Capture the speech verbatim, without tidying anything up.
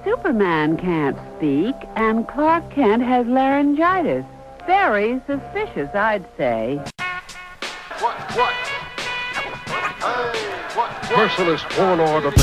Superman can't speak, and Clark Kent has laryngitis. Very suspicious, I'd say. What, what? Hey, what, what? Merciless warlord of the